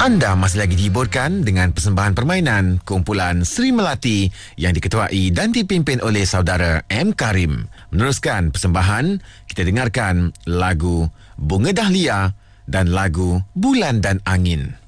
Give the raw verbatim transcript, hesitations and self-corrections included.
Anda masih lagi dihiburkan dengan persembahan permainan kumpulan Sri Melati yang diketuai dan dipimpin oleh saudara M. Karim. Meneruskan persembahan, kita dengarkan lagu Bunga Dahlia dan lagu Bulan dan Angin.